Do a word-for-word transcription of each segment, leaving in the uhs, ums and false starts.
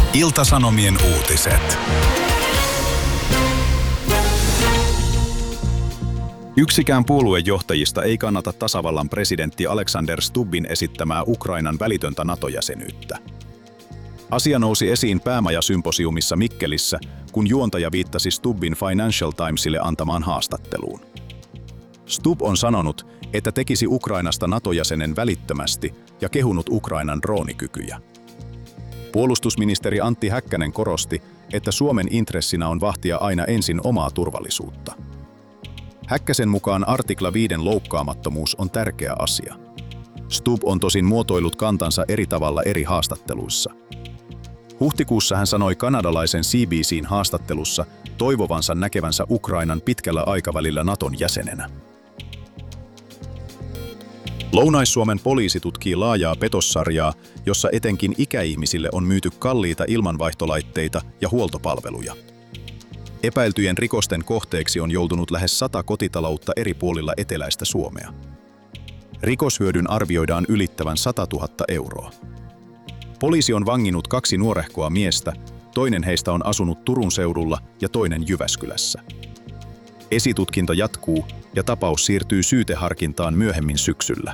Ilta-Sanomien uutiset. Yksikään puoluejohtajista ei kannata tasavallan presidentti Alexander Stubbin esittämää Ukrainan välitöntä NATO-jäsenyyttä. Asia nousi esiin päämajasymposiumissa Mikkelissä, kun juontaja viittasi Stubbin Financial Timesille antamaan haastatteluun. Stubb on sanonut, että tekisi Ukrainasta NATO-jäsenen välittömästi ja kehunut Ukrainan droonikykyjä. Puolustusministeri Antti Häkkänen korosti, että Suomen intressinä on vahtia aina ensin omaa turvallisuutta. Häkkäsen mukaan artikla viiden loukkaamattomuus on tärkeä asia. Stubb on tosin muotoillut kantansa eri tavalla eri haastatteluissa. Huhtikuussa hän sanoi kanadalaisen C B C:n haastattelussa toivovansa näkevänsä Ukrainan pitkällä aikavälillä Naton jäsenenä. Lounais-Suomen poliisi tutkii laajaa petossarjaa, jossa etenkin ikäihmisille on myyty kalliita ilmanvaihtolaitteita ja huoltopalveluja. Epäiltyjen rikosten kohteeksi on joutunut lähes sata kotitaloutta eri puolilla eteläistä Suomea. Rikoshyödyn arvioidaan ylittävän sata tuhatta euroa. Poliisi on vanginnut kaksi nuorehkoa miestä, toinen heistä on asunut Turun seudulla ja toinen Jyväskylässä. Esitutkinta jatkuu ja tapaus siirtyy syyteharkintaan myöhemmin syksyllä.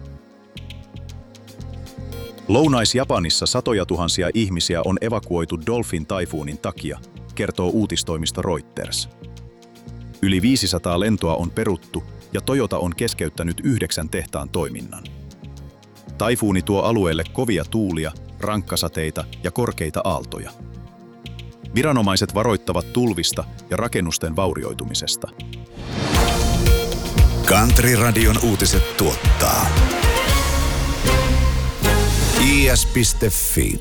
Lounais-Japanissa satoja tuhansia ihmisiä on evakuoitu Dolphin-taifuunin takia, kertoo uutistoimisto Reuters. Yli viisisataa lentoa on peruttu ja Toyota on keskeyttänyt yhdeksän tehtaan toiminnan. Taifuuni tuo alueelle kovia tuulia, rankkasateita ja korkeita aaltoja. Viranomaiset varoittavat tulvista ja rakennusten vaurioitumisesta. Country-radion uutiset tuottaa i s piste f i.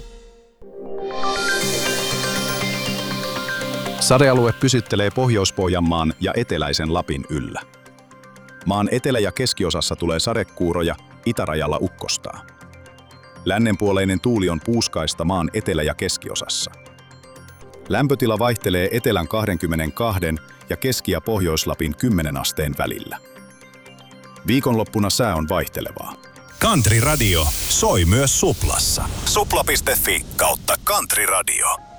Sadealue pysyttelee Pohjois-Pohjanmaan ja eteläisen Lapin yllä. Maan etelä- ja keskiosassa tulee sadekuuroja, itärajalla ukkostaa. Lännenpuoleinen tuuli on puuskaista maan etelä- ja keskiosassa. Lämpötila vaihtelee etelän kaksikymmentäkaksi ja Keski- ja Pohjois-Lapin kymmenen asteen välillä. Viikonloppuna sää on vaihtelevaa. Country Radio soi myös Suplassa. supla piste f i kautta Country Radio.